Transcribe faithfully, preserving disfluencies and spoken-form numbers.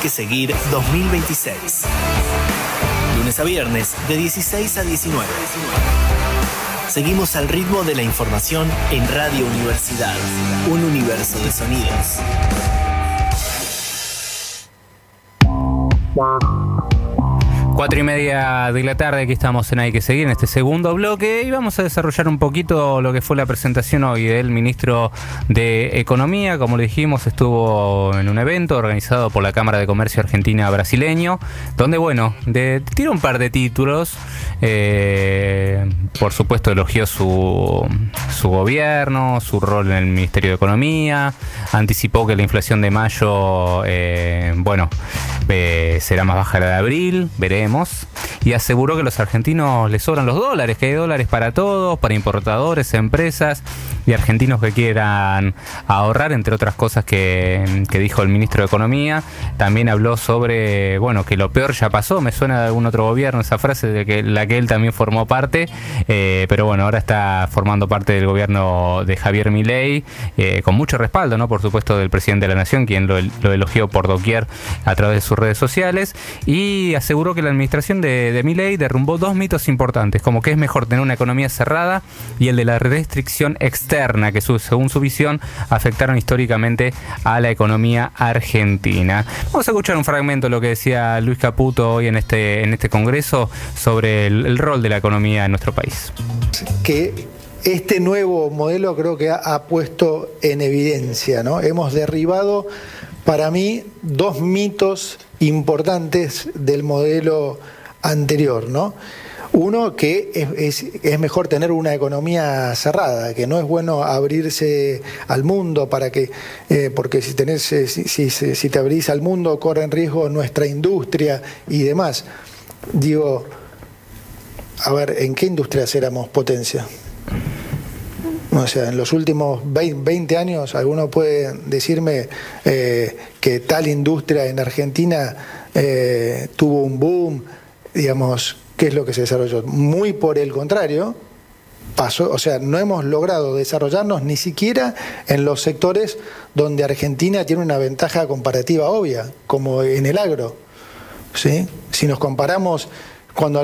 que seguir dos mil veintiséis. Lunes a viernes de dieciséis a diecinueve. Seguimos al ritmo de la información en Radio Universidad. Un universo de sonidos. Cuatro y media de la tarde, aquí estamos en Hay que Seguir, en este segundo bloque, y vamos a desarrollar un poquito lo que fue la presentación hoy del ministro de Economía. Como le dijimos, estuvo en un evento organizado por la Cámara de Comercio Argentina Brasileño, donde, bueno, de, tiró un par de títulos. Eh, por supuesto, elogió su, su gobierno, su rol en el Ministerio de Economía, anticipó que la inflación de mayo, eh, bueno, eh, será más baja la de abril, veremos. Y aseguró que a los argentinos les sobran los dólares, que hay dólares para todos, para importadores, empresas y argentinos que quieran ahorrar, entre otras cosas que, que dijo el ministro de Economía. También habló sobre, bueno, que lo peor ya pasó. Me suena de algún otro gobierno esa frase de que la que él también formó parte, eh, pero bueno, ahora está formando parte del gobierno de Javier Milei, eh, con mucho respaldo, ¿no? Por supuesto, del presidente de la Nación, quien lo, lo elogió por doquier a través de sus redes sociales, y aseguró que la administración de, de Milei derrumbó dos mitos importantes, como que es mejor tener una economía cerrada y el de la restricción externa, que su, según su visión afectaron históricamente a la economía argentina. Vamos a escuchar un fragmento de lo que decía Luis Caputo hoy en este, en este congreso sobre el, el rol de la economía en nuestro país. Que este nuevo modelo creo que ha, ha puesto en evidencia, ¿no? Hemos derribado, para mí, dos mitos importantes del modelo anterior, ¿no? Uno, que es, es, es mejor tener una economía cerrada, que no es bueno abrirse al mundo, para que eh, porque si, tenés, si, si, si te abrís al mundo corre en riesgo nuestra industria y demás. Digo, a ver, ¿en qué industrias éramos potencia? O sea, en los últimos veinte años, alguno puede decirme eh, que tal industria en Argentina eh, tuvo un boom, digamos, ¿qué es lo que se desarrolló? Muy por el contrario, pasó, o sea, no hemos logrado desarrollarnos ni siquiera en los sectores donde Argentina tiene una ventaja comparativa obvia, como en el agro, ¿sí? Si nos comparamos, cuando